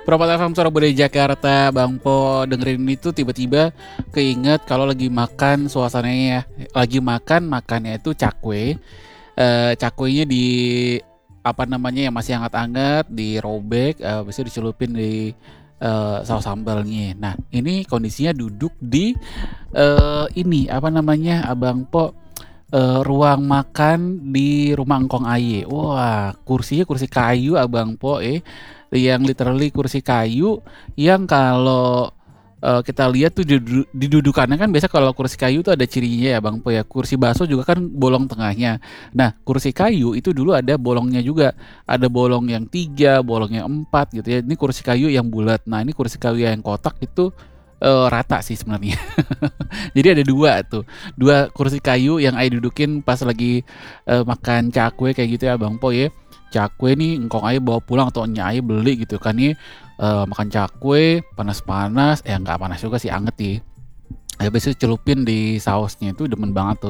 Perapatan FM Suara Budaya Jakarta, Bang Po dengerin itu tiba-tiba keinget kalau lagi makan suasananya ya. Lagi makannya itu cakwe. Cakwenya di apa namanya yang masih hangat-hangat, dirobek, habis itu dicelupin di saus sambalnya. Nah, ini kondisinya duduk di ini apa namanya, Abang Po ruang makan di rumah engkong aye. Wah, kursinya kursi kayu Abang Po, yang literally kursi kayu yang kalau kita lihat tuh di dudukannya kan biasa kalau kursi kayu tuh ada cirinya ya Bang Po ya. Kursi bakso juga kan bolong tengahnya. Nah, kursi kayu itu dulu ada bolongnya juga. Ada bolong yang 3, bolong yang 4 gitu ya. Ini kursi kayu yang bulat. Nah, ini kursi kayu yang kotak itu rata sih sebenarnya. Jadi ada 2 tuh. 2 kursi kayu yang Ai dudukin pas lagi makan cakwe kayak gitu ya Bang Po ya. Cakwe nih engkong Ai bawa pulang atau nya Ai beli gitu kan ya. Makan cakwe panas-panas, nggak panas juga sih, anget sih. Habis itu celupin di sausnya itu demen banget tuh.